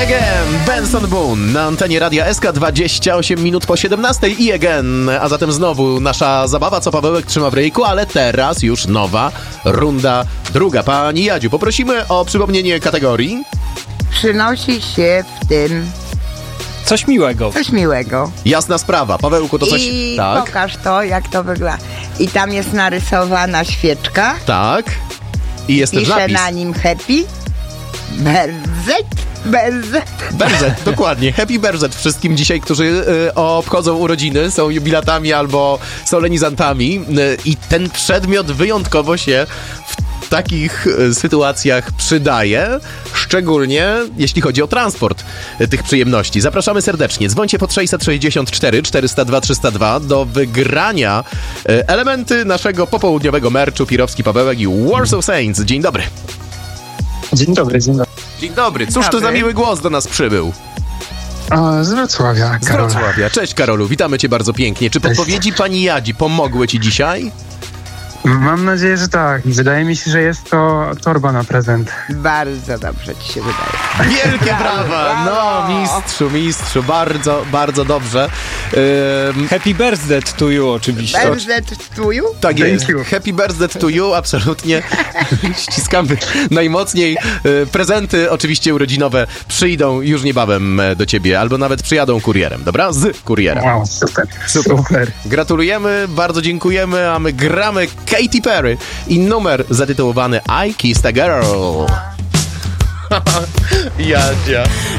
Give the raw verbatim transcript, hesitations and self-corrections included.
Again, Benson Boone na antenie Radia S K, dwadzieścia osiem minut po siedemnastej i Again, a zatem znowu nasza zabawa, co Pawełek trzyma w ryjku, ale teraz już nowa runda druga. Pani Jadziu, poprosimy o przypomnienie kategorii. Przynosi się w tym coś miłego. Coś miłego. Jasna sprawa. Pawełku, to coś... I tak? pokaż to, jak to wygląda. I tam jest narysowana świeczka. Tak. I jest też Pisze napis. na nim happy berzet, berzet. Berzet, dokładnie. Happy Berzet wszystkim dzisiaj, którzy y, obchodzą urodziny, są jubilatami albo solenizantami. Y, I ten przedmiot wyjątkowo się w takich y, sytuacjach przydaje, szczególnie jeśli chodzi o transport y, tych przyjemności. Zapraszamy serdecznie. Dzwońcie pod sześćset sześćdziesiąt cztery czterysta dwa trzysta dwa do wygrania y, elementy naszego popołudniowego merczu Pirowski Pawełek i Warsaw Saints. Dzień dobry. Dzień dobry, dzień dobry. Dzień dobry. Cóż to za miły głos do nas przybył? O, z Wrocławia, Z Karola. Wrocławia. Cześć Karolu, witamy cię bardzo pięknie. Czy Cześć. podpowiedzi pani Jadzi pomogły ci dzisiaj? Mam nadzieję, że tak. Wydaje mi się, że jest to torba na prezent. Bardzo dobrze ci się wydaje. Wielkie brawa! No, mistrzu, mistrzu, bardzo, bardzo dobrze. Ym, Happy birthday to you oczywiście. Berzet tuju? tak Thank jest. you. Happy birthday to you, absolutnie. Ściskamy najmocniej. Y, Prezenty oczywiście urodzinowe przyjdą już niebawem e, do ciebie, albo nawet przyjadą kurierem, dobra? Z kurierem. Wow, super, Super. super. Gratulujemy, bardzo dziękujemy, a my gramy Katy Perry i numer zatytułowany I Kissed a Girl. Jadzia.